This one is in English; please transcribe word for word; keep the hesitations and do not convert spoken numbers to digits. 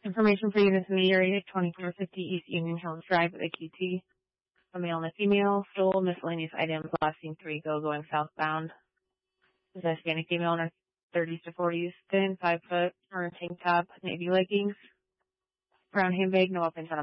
Information for units in the area, twenty-four fifty East Union Hills Drive at A Q T. A male and a female stole miscellaneous items last seen three ago going southbound. This is a Hispanic female in her thirties to forties, thin, five foot, or a tank top, navy leggings. Brown handbag, no weapons on a